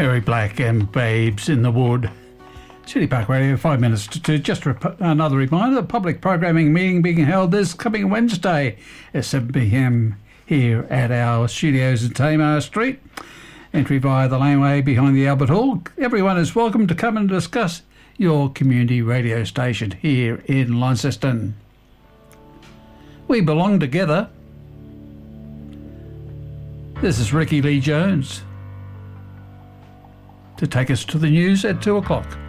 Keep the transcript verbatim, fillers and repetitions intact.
Mary Black and Babes in the Wood. City Park Radio, five minutes to two. Just rep- another reminder, the public programming meeting being held this coming Wednesday at seven p m here at our studios in Tamar Street. Entry via the laneway behind the Albert Hall. Everyone is welcome to come and discuss your community radio station here in Launceston. We belong together. This is Ricky Lee Jones to take us to the news at two o'clock.